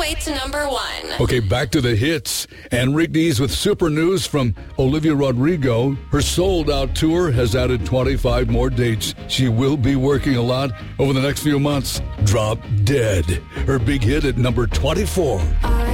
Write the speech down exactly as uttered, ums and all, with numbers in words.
way to number one. Okay, back to the hits. Enrique Dees with super news from Olivia Rodrigo. Her sold-out tour has added twenty-five more dates. She will be working a lot over the next few months. Drop Dead, her big hit at number twenty-four. I